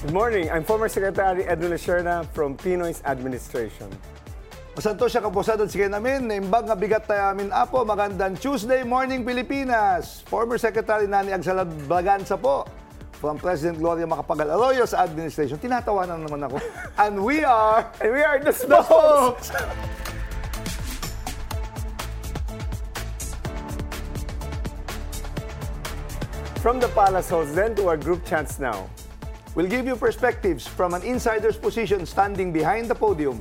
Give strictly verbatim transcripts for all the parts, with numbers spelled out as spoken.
Good morning. I'm former Secretary Edwin Lacerna from Pinoy's Administration. Masanto siya kapusadan sige namin, naimbang nga bigat tayo amin apo, magandang Tuesday morning Pilipinas. Former Secretary Nani Agsalad Braganza po, from President Gloria Macapagal Arroyo sa Administration. Tinatawanan naman ako. And we are... And we are the Smokes! From the Palace Halls then to our group chats now. We'll give you perspectives from an insider's position standing behind the podium.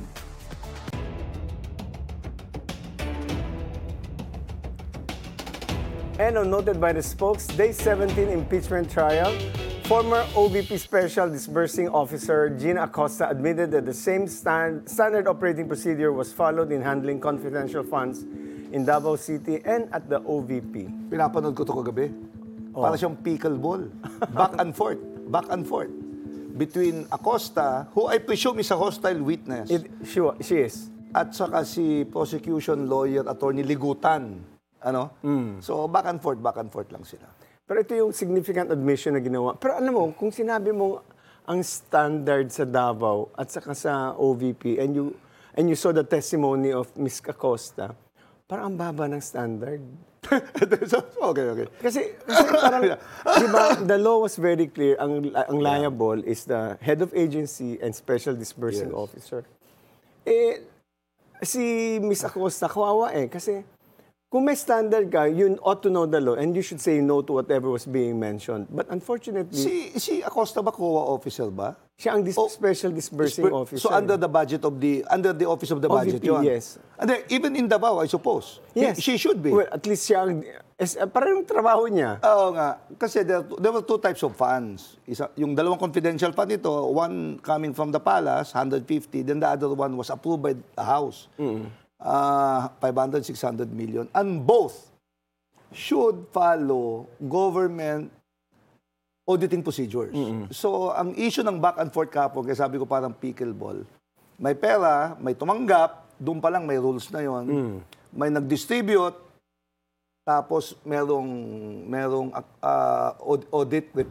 And on noted by the Spokes, Day seventeen impeachment trial, former O V P Special Disbursing Officer Gina Acosta admitted that the same stand, standard operating procedure was followed in handling confidential funds in Davao City and at the O V P. Pinapanood ko ito kagabi. Para siyang pickleball. Back and forth. Back and forth. Between Acosta, who I presume is a hostile witness, It, she, wa- she is. at saka si prosecution lawyer, attorney Ligutan. Ano? So, back and forth, back and forth lang sila. Pero ito yung significant admission na ginawa. Pero alam mo, kung sinabi mo ang standard sa Davao at saka sa O V P and you and you saw the testimony of Miz Acosta, parang ang baba ng standard. okay, okay. Kasi, kasi parang, di ba, the law was very clear. Ang, ang liable is the head of agency and special disbursing Yes. officer. Eh, si Miz Acosta, kawawa eh. Kasi, kung may standard ka, you ought to know the law and you should say no to whatever was being mentioned. But unfortunately, Si, si Acosta ba, C O A officer ba? siya ang dis- Oh, special disbursing Disper- officer. So, under the budget of the, under the office of the O V budget P, yun? yes. And then, even in Davao, I suppose. Yes. He- she should be. Well, at least siya ang, es, parang yung trabaho niya. Oo nga. Kasi there, there were two types of funds. Isa, yung dalawang confidential fund ito, one coming from the palace, one hundred fifty, then the other one was approved by the House. Uh, five hundred, six hundred million. And both should follow government auditing procedures. So, ang issue ng back and forth kapon, kaya sabi ko parang pickleball, may pera, may tumanggap, doon pa lang may rules na yon. May nag-distribute, tapos merong merong uh, audit